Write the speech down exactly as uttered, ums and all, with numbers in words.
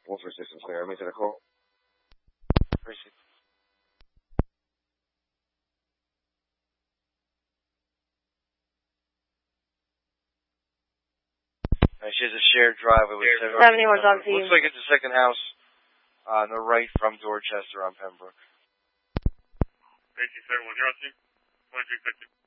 Wolfer system clear. Make it a call. Appreciate it. She has a shared driveway with seven. seventy-one, talk to you. Looks like it's the second house on the right from Dorchester on Pembroke. Thank you, sir. One zero two. One two fifty.